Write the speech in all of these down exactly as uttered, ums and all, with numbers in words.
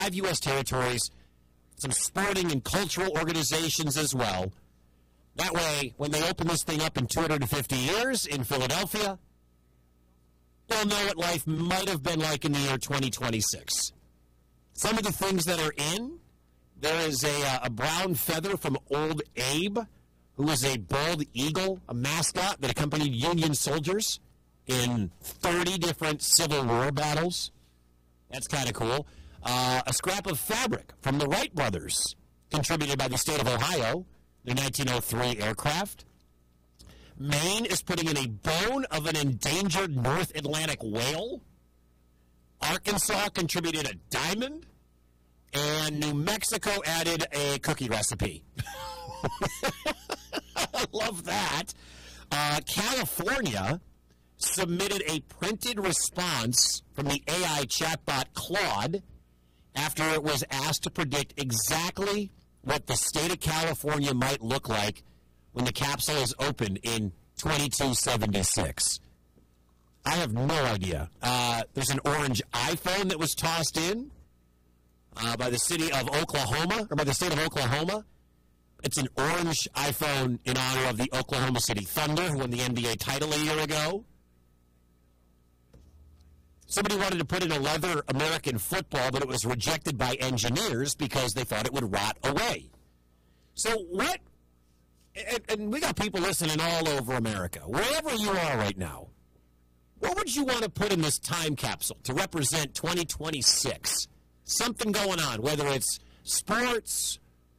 five U S territories, some sporting and cultural organizations as well. That way, when they open this thing up in two hundred fifty years in Philadelphia, they'll know what life might have been like in the year twenty twenty-six. Some of the things that are in, there is a, uh, a brown feather from Old Abe, who was a bald eagle, a mascot that accompanied Union soldiers in thirty different Civil War battles. That's kind of cool. Uh, a scrap of fabric from the Wright brothers, contributed by the state of Ohio, the nineteen oh three aircraft. Maine is putting in a bone of an endangered North Atlantic whale. Arkansas contributed a diamond. And New Mexico added a cookie recipe. I love that. Uh, California submitted a printed response from the A I chatbot Claude after it was asked to predict exactly what the state of California might look like when the capsule is opened in twenty-two seventy-six. I have no idea. Uh, there's an orange iPhone that was tossed in uh, by the city of Oklahoma, or by the state of Oklahoma. It's an orange iPhone in honor of the Oklahoma City Thunder, who won the N B A title a year ago. Somebody wanted to put in a leather American football, but it was rejected by engineers because they thought it would rot away. So what, and, and we got people listening all over America, wherever you are right now, what would you want to put in this time capsule to represent twenty twenty-six? Something going on, whether it's sports,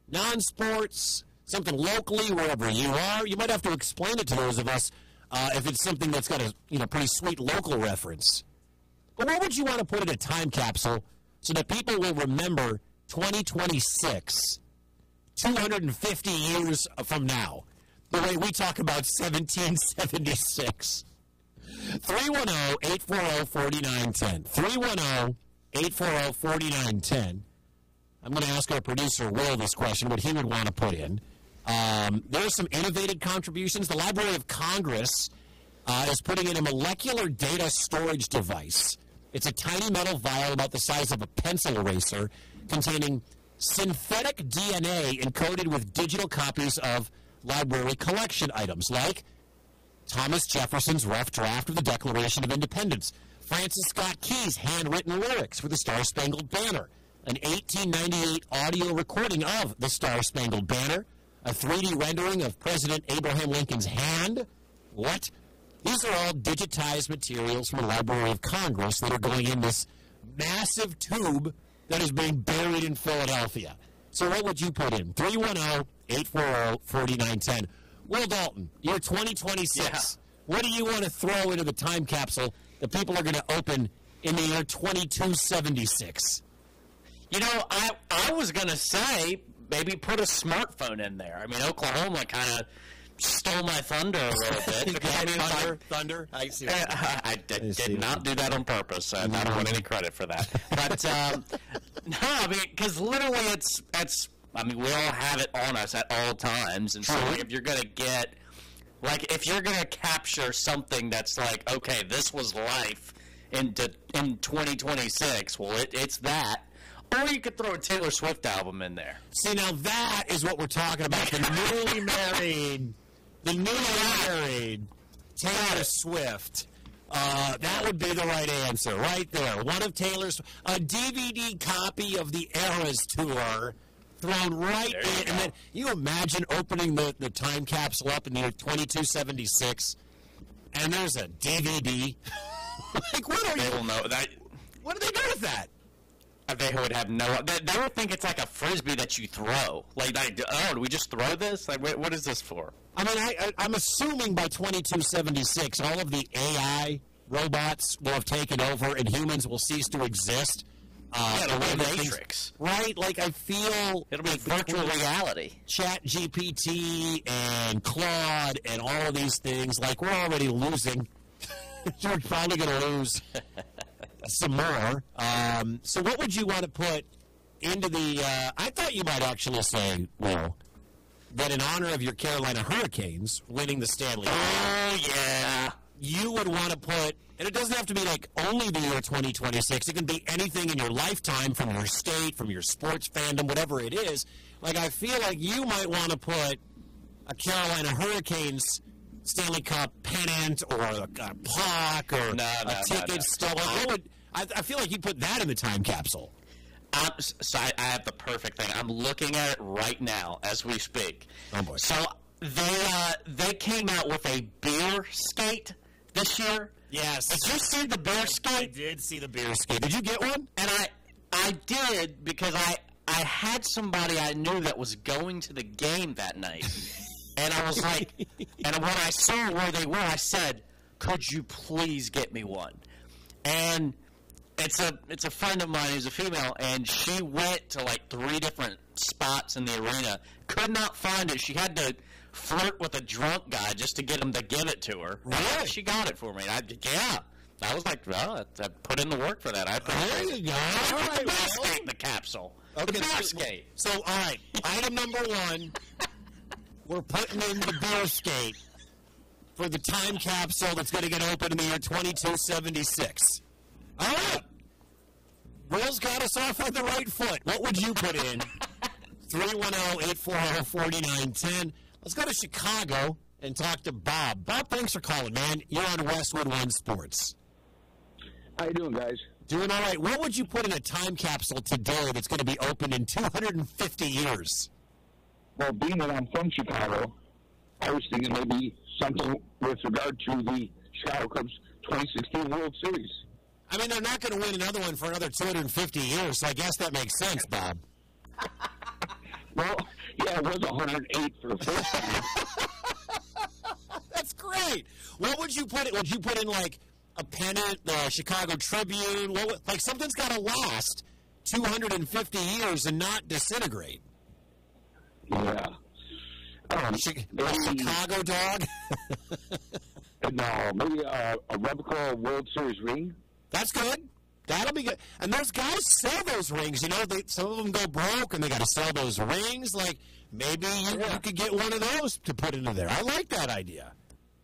non-sports, something locally, wherever you are. You might have to explain it to those of us uh, if it's something that's got a you know pretty sweet local reference. But what would you want to put in a time capsule so that people will remember twenty twenty-six, two hundred fifty years from now, the way we talk about seventeen seventy-six? three one zero, eight four zero, four nine one zero. three one zero, eight four zero, four nine one zero. I'm going to ask our producer, Will, this question, what he would want to put in. Um, there are some innovative contributions. The Library of Congress uh, is putting in a molecular data storage device. It's a tiny metal vial about the size of a pencil eraser containing synthetic D N A encoded with digital copies of library collection items like Thomas Jefferson's rough draft of the Declaration of Independence, Francis Scott Key's handwritten lyrics for the Star-Spangled Banner, an eighteen ninety-eight audio recording of the Star-Spangled Banner, a three D rendering of President Abraham Lincoln's hand. What? These are all digitized materials from the Library of Congress that are going in this massive tube that is being buried in Philadelphia. So what would you put in? three one zero, eight four zero, four nine one zero. Will Dalton, you're twenty twenty-six. Yeah. What do you want to throw into the time capsule that people are going to open in the year twenty-two seventy-six? You know, I I was going to say maybe put a smartphone in there. I mean, Oklahoma kind of stole my thunder a little bit. thunder, thunder. I see. Uh, I, I did, I see did not do that on purpose. Uh, I don't want any credit for that. But um, no, I mean, because literally, it's it's. I mean, we all have it on us at all times, and so like, if you're gonna get, like, if you're gonna capture something that's like, okay, this was life in in twenty twenty-six. Well, it, it's that. Or you could throw a Taylor Swift album in there. See, now that is what we're talking about. The newly married, the newly married Taylor Swift. Uh, that would be the right answer right there. One of Taylor's, a D V D copy of the Eras Tour thrown right in. And then you imagine opening the, the time capsule up in the year twenty-two seventy-six, and there's a D V D. Like, what are they you? will know that. What do they do with that? They would have no. They, they would think it's like a frisbee that you throw. Like, like oh, do we just throw this? Like, what, what is this for? I mean, I, I, I'm assuming by twenty-two seventy-six, all of the A I robots will have taken over, and humans will cease to exist. Uh, yeah, it'll be Matrix, things, right? Like, I feel it'll be like virtual reality. Chat G P T and Claude and all of these things. Like, we're already losing. We're probably going to lose some more. Um, so what would you want to put into the uh, I thought you might actually say, Will, that in honor of your Carolina Hurricanes winning the Stanley Cup, oh, yeah, you would want to put And it doesn't have to be like only the year twenty twenty-six. It can be anything in your lifetime, from your state, from your sports fandom, whatever it is. Like, I feel like you might want to put a Carolina Hurricanes Stanley Cup pennant or a, a puck or no, no, a ticket no, no. stub. I, would, I, I feel like you put that in the time capsule. Um, so I, I have the perfect thing. I'm looking at it right now as we speak. Oh, boy. So they uh, they came out with a beer skate this year. Yes. Did you see the beer skate? I did see the beer skate. Did you get one? And I I did because I, I had somebody I knew that was going to the game that night. And I was like, and when I saw where they were, I said, could you please get me one? And it's a it's a friend of mine who's a female, and she went to like three different spots in the arena, could not find it. She had to flirt with a drunk guy just to get him to give it to her. Really? She got it for me. I, yeah. I was like, well, I put in the work for that. I There you go. All right, the beer well. skate in the capsule. Okay, the beer so, skate. So, all right, item number one, we're putting in the beer skate for the time capsule that's going to get open in the year twenty-two seventy-six. All right. Will's got us off on the right foot. What would you put in? three one zero, eight four zero, four nine one zero. Let's go to Chicago and talk to Bob. Bob, thanks for calling, man. You're on Westwood One Sports. How you doing, guys? Doing all right. What would you put in a time capsule today that's going to be open in two hundred fifty years? Well, being that I'm from Chicago, I was thinking maybe something with regard to the Chicago Cubs twenty sixteen World Series. I mean, they're not going to win another one for another two hundred fifty years, so I guess that makes sense, Bob. Well, yeah, it was one hundred eight for the first time. That's great. What would you put in? Would you put in, like, a pennant, the Chicago Tribune? What would, like, something's got to last two hundred fifty years and not disintegrate. Yeah. Um, Chi- maybe, a Chicago dog? no, maybe a, a replica World Series ring. That's good. That'll be good. And those guys sell those rings. You know, they, some of them go broke, and they got to sell those rings. Like, maybe you, Yeah. you could get one of those to put into there. I like that idea.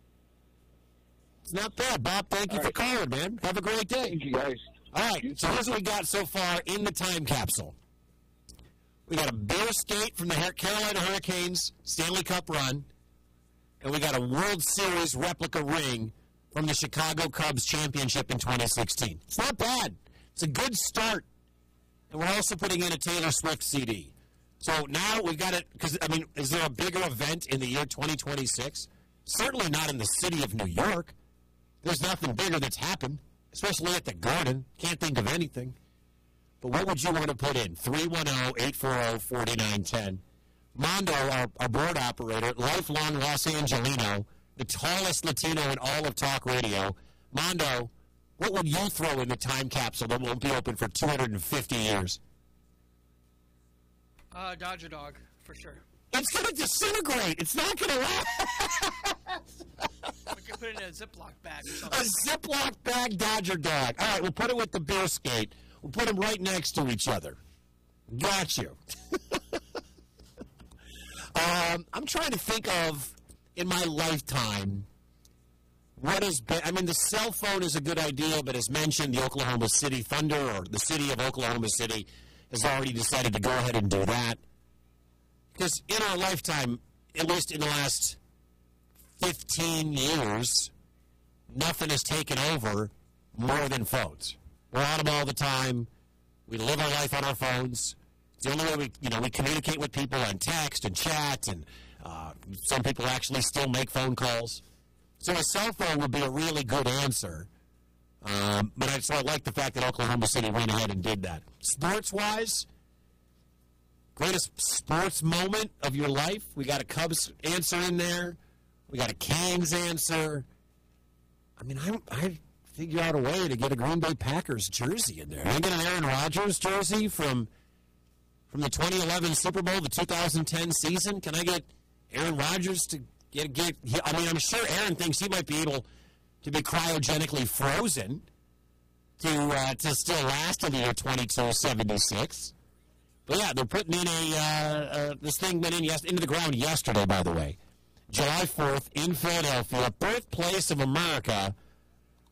It's not bad. Bob, thank you All for right. calling, man. Have a great day. Thank you, guys. All right, so here's what we got so far in the time capsule. We got a beer skate from the Har- Carolina Hurricanes Stanley Cup run, and we got a World Series replica ring from the Chicago Cubs championship in twenty sixteen. It's not bad. It's a good start. And we're also putting in a Taylor Swift C D. So now we've got it, because, I mean, is there a bigger event in the year twenty twenty-six? Certainly not in the city of New York. There's nothing bigger that's happened, especially at the Garden. Can't think of anything. But what would you want to put in? three one zero, eight four zero, four nine one zero. Mondo, our, our board operator, lifelong Los Angelino, the tallest Latino in all of talk radio. Mondo, what would you throw in the time capsule that won't be open for two hundred fifty years? Uh, Dodger dog, for sure. It's going to disintegrate. It's not going to last. We can put it in a Ziploc bag or A something. Ziploc bag Dodger dog. All right, we'll put it with the beer skate. We'll put them right next to each other. Got you. um, I'm trying to think of, in my lifetime, what has been, I mean, the cell phone is a good idea, but as mentioned, the Oklahoma City Thunder, or the city of Oklahoma City, has already decided to go ahead and do that. Because in our lifetime, at least in the last fifteen years, nothing has taken over more than phones. We're on them all the time. We live our life on our phones. It's the only way we, you know, we communicate with people on text and chat, and uh, some people actually still make phone calls. So a cell phone would be a really good answer. Um, but I just I like the fact that Oklahoma City went ahead and did that. Sports-wise, greatest sports moment of your life? We got a Cubs answer in there. We got a Canes answer. I mean, I I figure out a way to get a Green Bay Packers jersey in there. Can I get an Aaron Rodgers jersey from from the twenty eleven Super Bowl, the two thousand ten season? Can I get Aaron Rodgers to get get? I mean, I'm sure Aaron thinks he might be able to be cryogenically frozen to uh, to still last in the year twenty-two seventy-six. But yeah, they're putting in a uh, uh, this thing went in yes, into the ground yesterday, by the way. July fourth in Philadelphia, birthplace of America.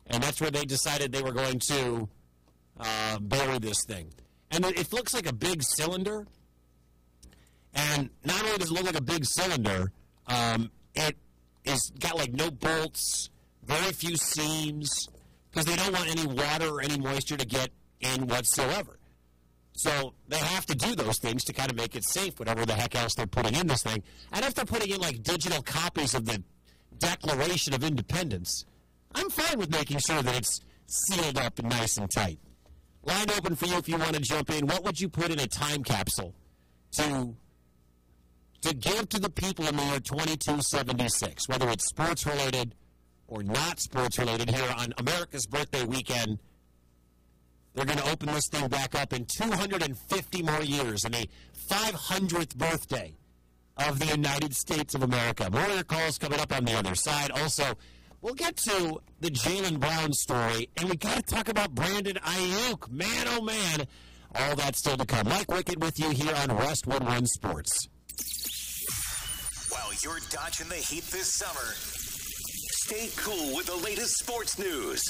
And that's where they decided they were going to uh, bury this thing. And it, it looks like a big cylinder. And not only does it look like a big cylinder, um, it is got like no bolts, very few seams, because they don't want any water or any moisture to get in whatsoever. So they have to do those things to kind of make it safe, whatever the heck else they're putting in this thing. And if they're putting in like digital copies of the Declaration of Independence, I'm fine with making sure that it's sealed up and nice and tight. Line open for you if you want to jump in. What would you put in a time capsule to to give to the people in the year twenty-two seventy-six, whether it's sports-related or not sports-related here on America's birthday weekend? They're going to open this thing back up in two hundred fifty more years, in a five hundredth birthday of the United States of America. More of your calls coming up on the other side. Also, we'll get to the Jaylen Brown story, and we got to talk about Brandon Ayuk. Man, oh man, all that's still to come. Mike Wickett with you here on Westwood One Sports. While you're dodging the heat this summer, stay cool with the latest sports news.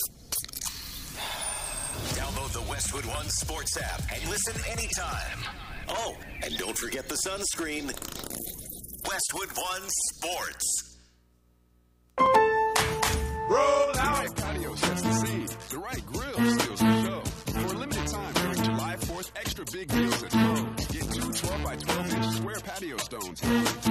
Download the Westwood One Sports app and listen anytime. Oh, and don't forget the sunscreen. Westwood One Sports. Roll out. Patio sets the scene. The right grill